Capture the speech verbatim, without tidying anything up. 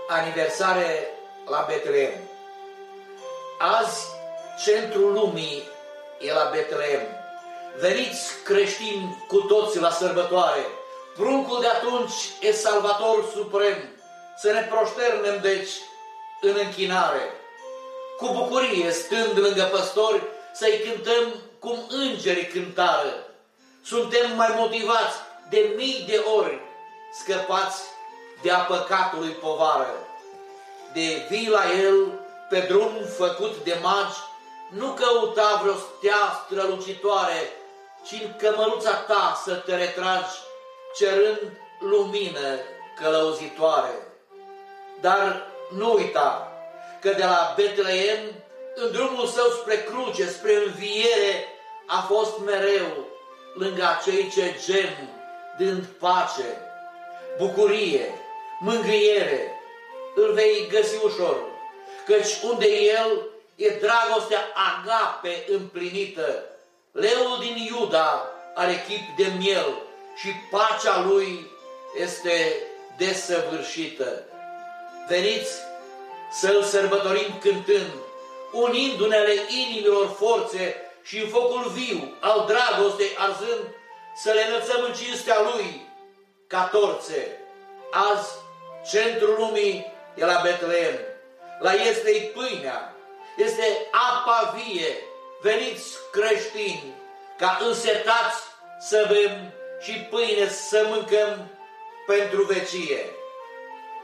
aniversare la Betleem. Azi, centrul lumii e la Betleem. Veniți, creștini, cu toți la sărbătoare. Pruncul de atunci e Salvator suprem. Să ne proșternem, deci, în închinare. Cu bucurie, stând lângă păstori, să-i cântăm cum îngerii cântară. Suntem mai motivați de mii de ori, scăpați de-a păcatului povară. De vii la El, pe drum făcut de magi, nu căuta vreo stea strălucitoare, ci în cămăruța ta să te retragi, cerând lumină călăuzitoare. Dar nu uita că de la Betleem, în drumul său spre cruce, spre înviere, a fost mereu lângă acei ce gem, dând pace, bucurie, mângâiere. Îl vei găsi ușor, căci unde El e dragostea agape împlinită. Leul din Iuda are chip de miel și pacea Lui este desăvârșită. Veniți să-L sărbătorim cântând, unindu-ne ale inimilor forțe și în focul viu al dragostei arzând, să le înălțăm în cinstea Lui ca torțe. Azi, centrul lumii e la Betleem. La este-i pâinea, este apa vie. Veniți, creștini, ca însetați să bem și pâine să mâncăm pentru vecie.